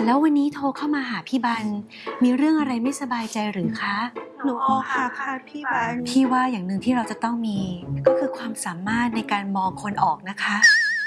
แล้ววันนี้โทรเข้ามาหาพี่บันมีเรื่องอะไรไม่สบายใจหรือคะหนูอกหักค่ะพี่บันพี่ว่าอย่างหนึ่งที่เราจะต้องมีก็คือความสามารถในการมองคนออกนะคะ